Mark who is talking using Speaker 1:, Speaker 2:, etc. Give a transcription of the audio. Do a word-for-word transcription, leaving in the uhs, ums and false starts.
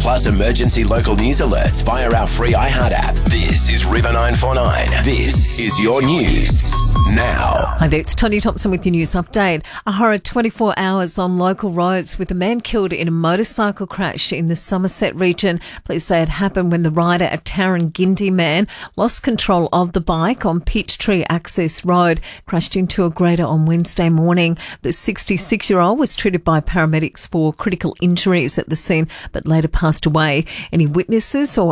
Speaker 1: plus emergency local news alerts via our free iHeart app. This is River nine four nine. This is your news now.
Speaker 2: Hi there, it's Tony Thompson with your news update. A horror twenty-four hours on local roads with a man killed in a motorcycle crash in the Somerset region. Police say it happened when the rider, a Tarrangindi man, lost control of the bike on Peachtree Access Road, crashed into a grader on Wednesday morning. The sixty-six-year-old was treated by paramedics for critical injuries at the scene, but later passed away. Any witnesses or